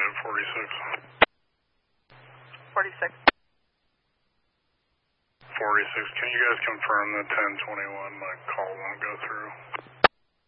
46. 46. 46, can you guys confirm the 1021? My call won't go through.